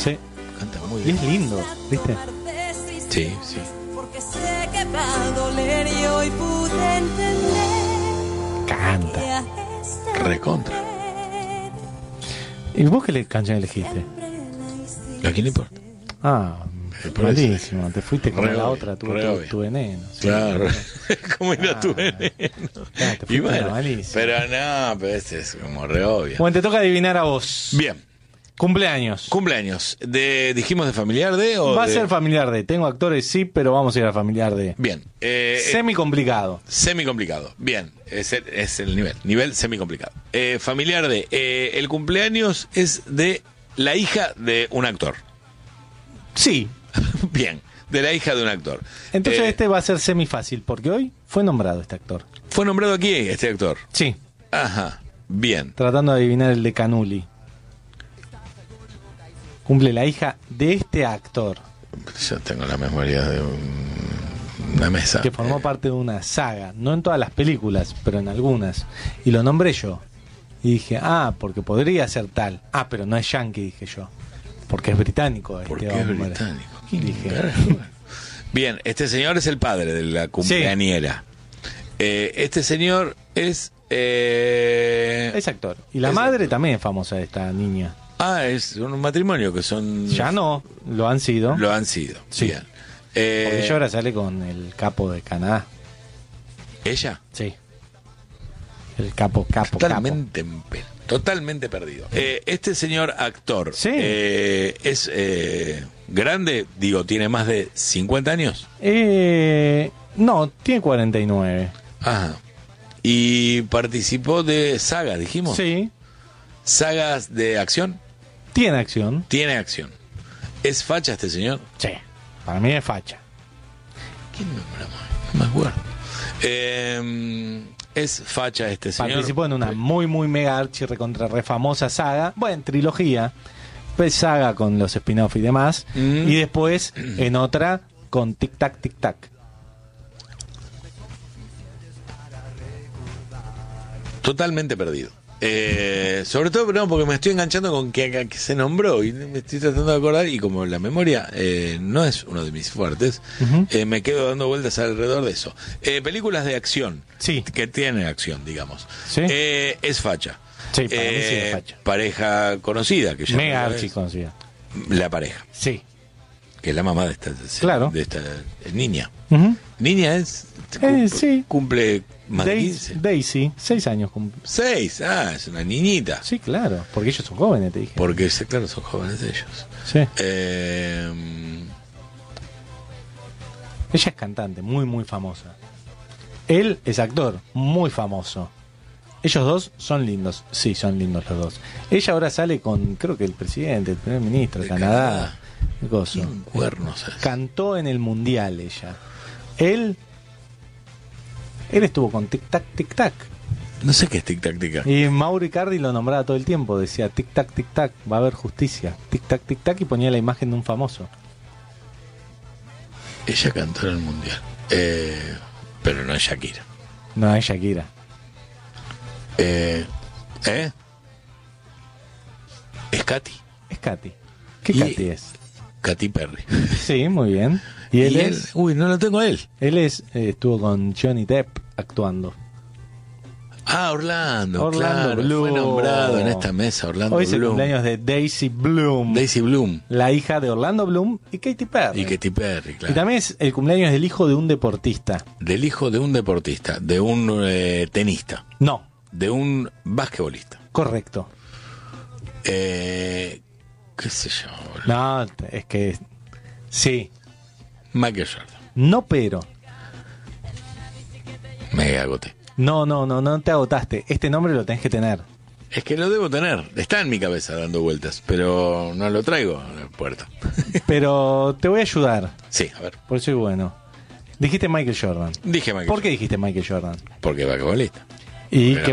Sí. Canta muy Y bien. es lindo, ¿viste? Sí, sí. Porque sé que va a doler y hoy pude entender Canta. que a esta Recontra. ¿Y vos qué canción elegiste? ¿A quién le importa? Ah, Por eso. malísimo. Te fuiste con Re la obvio, otra, re obvio. tu veneno. Sí. Claro. ¿Cómo era tu Ah. veneno? Ah, te fuiste Y bueno, malísimo. pero no, pero este es como re obvio. Bueno, te toca adivinar a vos. Bien. Cumpleaños. Cumpleaños. ¿Dijimos de familiar de o Va a de...? ser familiar de. Tengo actores, sí, pero vamos a ir a familiar de. Bien. Semi complicado. Semi complicado. Bien. Es el nivel. Nivel semi complicado. Familiar de. El cumpleaños es de la hija de un actor. Sí. Bien. De la hija de un actor. Entonces Eh, va a ser semi fácil, porque hoy fue nombrado este actor. Fue nombrado aquí este actor. Sí. Ajá. Bien. Tratando de adivinar el de Canuli. Cumple la hija de este actor, Yo tengo la memoria de una mesa. que formó parte de una saga, no en todas las películas, pero en algunas. Y lo nombré yo. Y dije, porque podría ser tal. Pero no es yankee, dije yo. Porque es británico este Porque es hombre. británico. Y dije, Bien, este señor es el padre de la cumpleañera. Este señor es... es actor. Y la es madre actor. también es famosa de esta niña. Es un matrimonio que son... Ya no, lo han sido. Lo han sido. Sí. Bien. Porque ella ahora sale con el capo de Canadá. ¿Ella? Sí. El capo. Totalmente perdido. Este señor actor Sí. es grande, digo, tiene más de 50 años. No, tiene 49. Ajá. Y participó de sagas, dijimos. Sí, Sagas de acción. tiene acción. Tiene acción. ¿Es facha este señor? Sí, para mí es facha. ¿Quién nombramos? No me acuerdo. Es facha este señor. Participó en una muy mega archi recontra re famosa saga. Bueno, trilogía. Pues saga con los spin-off y demás. Mm. Y después en otra con Tic Tac, Tic Tac. Totalmente perdido. Sobre todo, no, porque me estoy enganchando con que se nombró y me estoy tratando de acordar y como la memoria no es uno de mis fuertes, me quedo dando vueltas alrededor de eso. Películas de acción, Sí. que tienen acción, digamos. Sí. Es facha. Sí, para mí sí es facha. Pareja conocida, que ya Mega no la archi ves. conocida. La pareja, Sí. que es la mamá de esta, Claro. de esta niña. Ujú. Niña es... Sí. Cumple más de 15. Daisy, 6 años. 6, es una niñita. Sí, claro, porque ellos son jóvenes, te dije. Porque, claro, son jóvenes ellos. Sí. Eh, Ella es cantante, muy famosa. Él es actor, muy famoso. Ellos dos son lindos, sí, son lindos los dos. Ella ahora sale con, creo que el presidente, el primer ministro de De Canadá. Canadá. Qué cosa. tiene un cuerno, ¿sabes? Cantó en el mundial ella. Él estuvo con Tic Tac, Tic Tac. No sé qué es tic-tac-tica. Y Mauro Icardi lo nombraba todo el tiempo. Decía Tic Tac, Tic Tac, va a haber justicia. Tic Tac, Tic Tac, y ponía la imagen de un famoso. Ella cantó en el mundial. Pero no es Shakira. No, es Shakira. ¿Eh? Es Katy. Es Katy. ¿Qué Y- Katy es? Katy Perry. Sí, muy bien. Y él es... Uy, no lo tengo a él. Él estuvo con Johnny Depp actuando. Orlando, Orlando claro. Bloom. Fue nombrado en esta mesa, Orlando Hoy es el Bloom. cumpleaños de Daisy Bloom, Daisy Bloom. la hija de Orlando Bloom y Katy Perry. Y Katy Perry, claro. Y también es el cumpleaños del hijo de un deportista. Del hijo de un deportista, de un tenista, No, de un basquetbolista. correcto. ¿Qué sé yo? boludo? No, es que... Sí, Michael Jordan. no pero... Me agoté. No te agotaste. Este nombre lo tenés que tener. Es que lo debo tener. Está en mi cabeza dando vueltas, pero no lo traigo a la puerta. Pero te voy a ayudar. Sí, a ver. Por eso es bueno. Dijiste Michael Jordan. Dije Michael ¿Por qué dijiste Michael Jordan? Jordan. Porque es basquetbolista. ¿Y Pero- qué